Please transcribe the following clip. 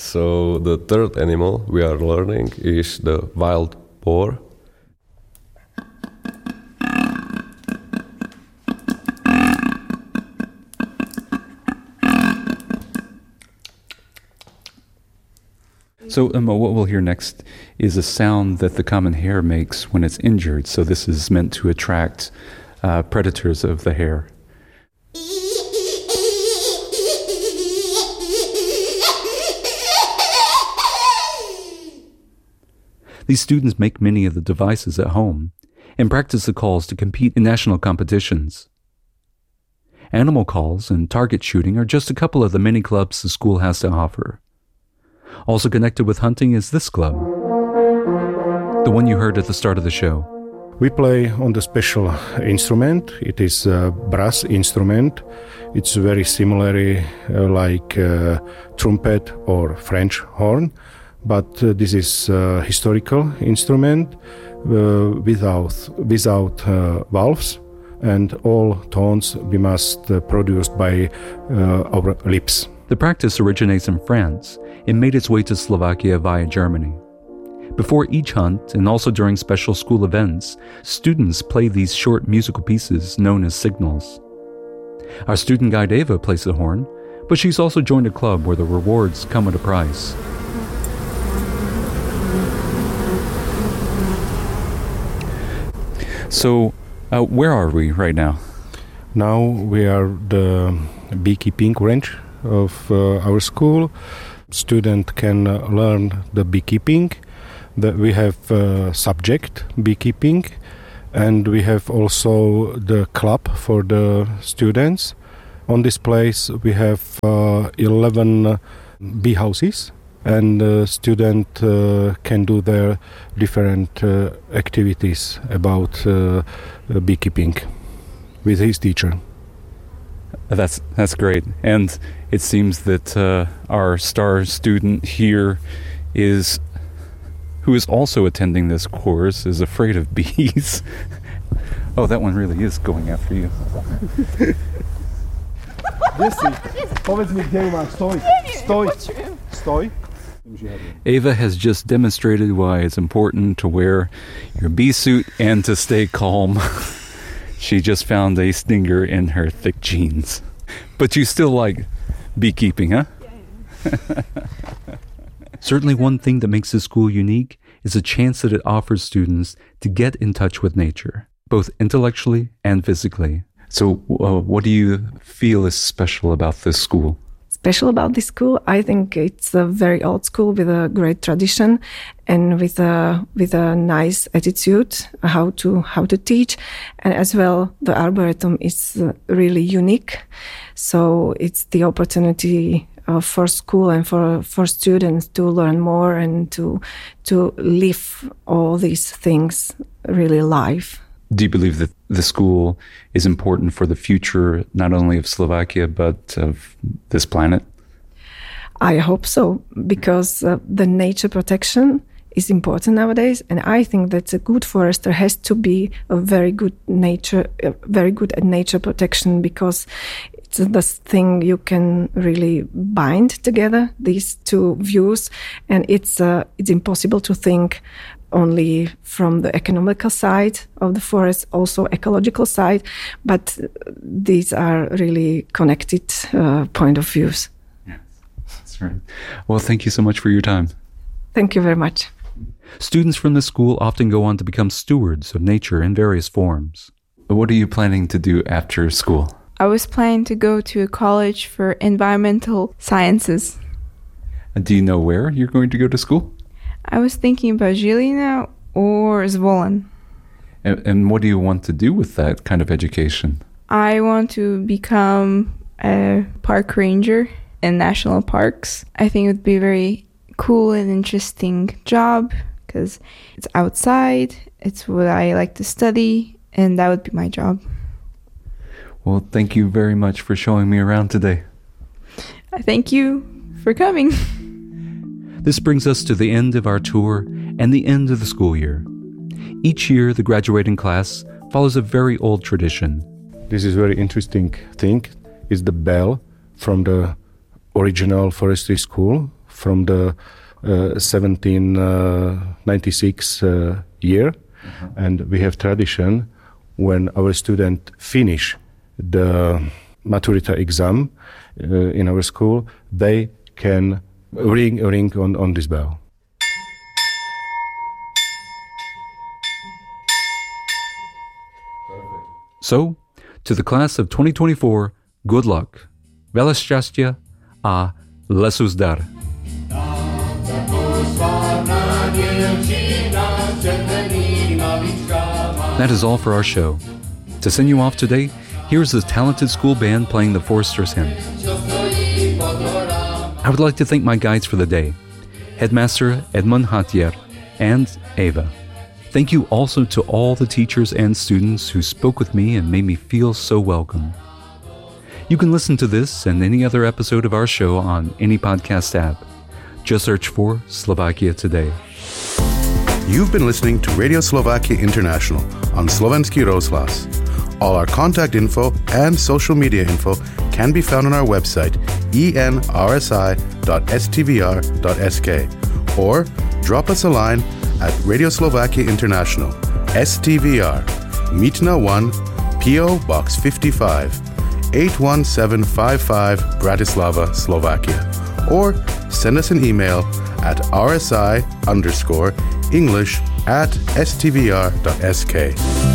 So the third animal we are learning is the wild boar. So what we'll hear next is a sound that the common hare makes when it's injured. So this is meant to attract predators of the hare. These students make many of the devices at home and practice the calls to compete in national competitions. Animal calls and target shooting are just a couple of the many clubs the school has to offer. Also connected with hunting is this club, the one you heard at the start of the show. We play on the special instrument. It is a brass instrument. It's very similar like trumpet or French horn, but this is a historical instrument without valves, and all tones we must produce by our lips. The practice originates in France and made its way to Slovakia via Germany. Before each hunt, and also during special school events, students play these short musical pieces known as signals. Our student guide Eva plays the horn, but she's also joined a club where the rewards come at a price. So, where are we right now? Now we are the beekeeping ranch of our school. Student can learn the beekeeping. We have subject beekeeping, and we have also the club for the students. On this place we have 11 bee houses, and student can do their different activities about beekeeping with his teacher. That's great. And it seems that our star student here who is also attending this course is afraid of bees. Oh, that one really is going after you. Stoj. Eva has just demonstrated why it's important to wear your bee suit and to stay calm. She just found a stinger in her thick jeans. But you still like beekeeping, huh? Yeah. Certainly one thing that makes this school unique is the chance that it offers students to get in touch with nature, both intellectually and physically. So what do you feel is special about this school? Special about this school, I think it's a very old school with a great tradition and with a nice attitude how to teach, and as well the arboretum is really unique. So it's the opportunity for school and for students to learn more and to live all these things really live. Do you believe that the school is important for the future, not only of Slovakia, but of this planet? I hope so, because the nature protection is important nowadays, and I think that a good forester has to be very good at nature protection, because it's the thing you can really bind together, these two views, and it's impossible to think only from the economical side of the forest, also ecological side, but these are really connected point of views. Yes, that's right. Well, thank you so much for your time. Thank you very much. Students from the school often go on to become stewards of nature in various forms. What are you planning to do after school? I was planning to go to a college for environmental sciences. Do you know where you're going to go to school? I was thinking about Žilina or Zvolen. And what do you want to do with that kind of education? I want to become a park ranger in national parks. I think it would be a very cool and interesting job because it's outside, it's what I like to study, and that would be my job. Well, thank you very much for showing me around today. Thank you for coming. This brings us to the end of our tour and the end of the school year. Each year, the graduating class follows a very old tradition. This is very interesting thing. Is the bell from the original forestry school from the 1796 year, and we have tradition when our students finish the maturity exam in our school, they can ring on this bell. So, to the class of 2024, good luck. Vele šťastia a lesus dar. That is all for our show. To send you off today, here's the talented school band playing the Foresters Hymn. I would like to thank my guides for the day, Headmaster Edmund Hattier and Eva. Thank you also to all the teachers and students who spoke with me and made me feel so welcome. You can listen to this and any other episode of our show on any podcast app. Just search for Slovakia Today. You've been listening to Radio Slovakia International on Slovenský rozhlas. All our contact info and social media info can be found on our website enrsi.stvr.sk or drop us a line at Radio Slovakia International, STVR, Mítna 1, PO Box 55, 81755, Bratislava, Slovakia. Or send us an email at rsi_English@stvr.sk.